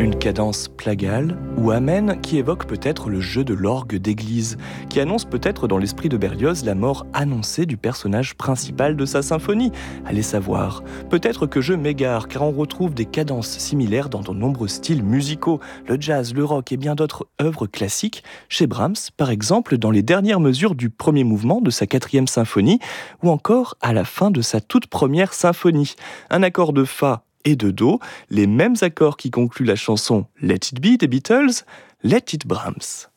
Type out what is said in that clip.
Une cadence plagale ou amène qui évoque peut-être le jeu de l'orgue d'église, qui annonce peut-être dans l'esprit de Berlioz la mort annoncée du personnage principal de sa symphonie. Allez savoir. Peut-être que je m'égare, car on retrouve des cadences similaires dans de nombreux styles musicaux, le jazz, le rock et bien d'autres œuvres classiques, chez Brahms, par exemple dans les dernières mesures du premier mouvement de sa 4e symphonie, ou encore à la fin de sa toute première symphonie. Un accord de Fa et de Do, les mêmes accords qui concluent la chanson Let It Be des Beatles, Let It Brahms.